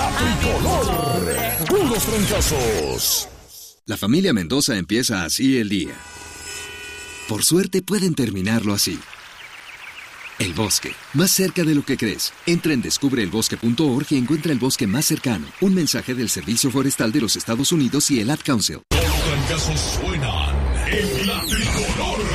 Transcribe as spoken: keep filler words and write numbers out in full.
tricolor. Puros trancazos. La familia Mendoza empieza así el día. Por suerte pueden terminarlo así. El bosque, más cerca de lo que crees. Entra en descubre el bosque punto org y encuentra el bosque más cercano. Un mensaje del Servicio Forestal de los Estados Unidos y el Ad Council. Los trancazos suenan